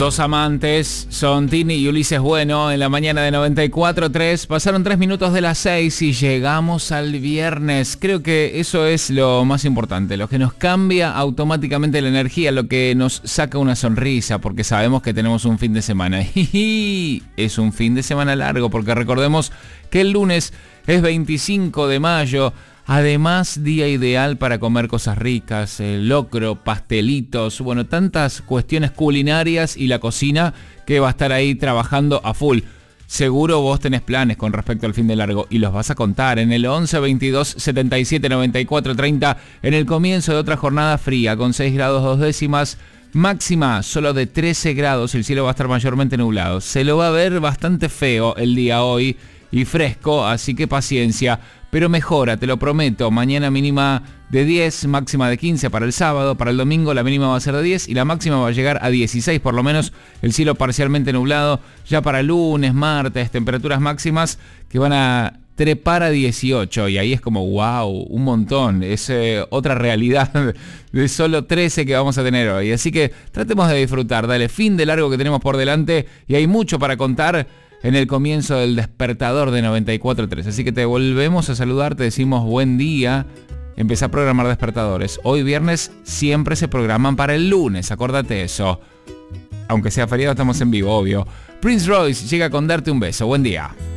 Dos amantes son Tini y Ulises Bueno en la mañana de 94.3. Pasaron 3 minutos de las 6 y llegamos al viernes. Creo que eso es lo más importante, lo que nos cambia automáticamente la energía, lo que nos saca una sonrisa, porque sabemos que tenemos un fin de semana. Y es un fin de semana largo, porque recordemos que el lunes es 25 de mayo. Además, día ideal para comer cosas ricas, locro, pastelitos, bueno, tantas cuestiones culinarias y la cocina que va a estar ahí trabajando a full. Seguro vos tenés planes con respecto al fin de largo y los vas a contar en el 11 22 77 94 30 en el comienzo de otra jornada fría con 6 grados 2 décimas. Máxima solo de 13 grados, el cielo va a estar mayormente nublado. Se lo va a ver bastante feo el día hoy y fresco, así que paciencia. Pero mejora, te lo prometo. Mañana mínima de 10, máxima de 15 para el sábado. Para el domingo la mínima va a ser de 10 y la máxima va a llegar a 16, por lo menos el cielo parcialmente nublado. Ya para lunes, martes, temperaturas máximas que van a trepar a 18 y ahí es como wow, un montón. Es otra realidad de solo 13 que vamos a tener hoy. Así que tratemos de disfrutar. Dale, fin de largo que tenemos por delante y hay mucho para contar en el comienzo del despertador de 94.3. Así que te volvemos a saludar, te decimos buen día. Empezá a programar despertadores. Hoy viernes siempre se programan para el lunes, acordate eso. Aunque sea feriado estamos en vivo, obvio. Prince Royce llega con Darte un beso. Buen día.